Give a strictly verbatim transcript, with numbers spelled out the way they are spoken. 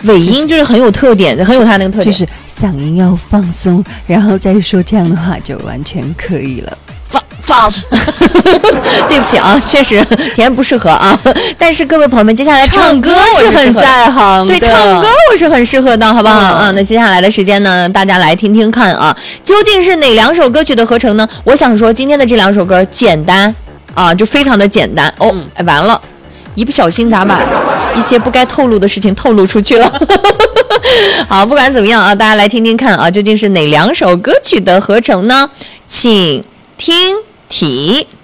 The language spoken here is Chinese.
尾音就是很有特点，很有它那个特点， 就是嗓音要放松，然后再说这样的话就完全可以了。 放放，对不起啊，确实甜不适合啊。但是各位朋友们，接下来唱歌我是很在行的， 对，唱歌我是很适合的，好不好啊？那接下来的时间呢，大家来听听看啊，究竟是哪两首歌曲的合成呢？我想说，今天的这两首歌简单啊，就非常的简单哦。哎，完了，一不小心咋把一些不该透露的事情透露出去了。好，不管怎么样啊，大家来听听看啊，究竟是哪两首歌曲的合成呢？请听题。